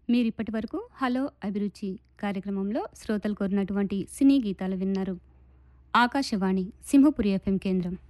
మీరిప్పటి వరకు హలో అభిరుచి కార్యక్రమంలో శ్రోతలు కోరినటువంటి సినీ గీతాలు విన్నారు. ఆకాశవాణి సింహపురి ఎఫ్ఎం కేంద్రం.